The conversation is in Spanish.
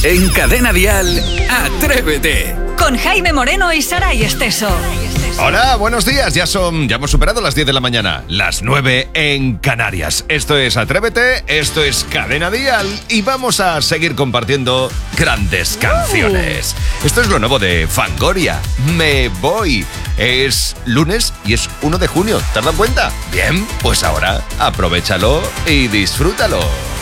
En Cadena Dial, Atrévete. Con Jaime Moreno y Saray Esteso. Hola, buenos días. Ya hemos superado las 10 de la mañana, las 9 en Canarias. Esto es Atrévete, esto es Cadena Dial y vamos a seguir compartiendo grandes canciones. Esto es lo nuevo de Fangoria, Me Voy. Es lunes y es 1 de junio, ¿te has dado cuenta? Bien, pues ahora aprovéchalo y disfrútalo.